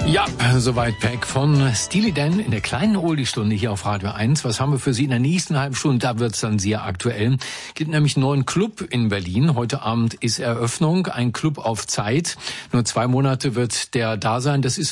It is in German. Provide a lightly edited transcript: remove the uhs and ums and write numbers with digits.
Ja, soweit Pack von Steely Dan in der kleinen Oldie-Stunde hier auf Radio 1. Was haben wir für Sie in der nächsten halben Stunde? Da wird's dann sehr aktuell. Gibt nämlich einen neuen Club in Berlin. Heute Abend ist Eröffnung, ein Club auf Zeit. Nur 2 Monate wird der da sein. Das ist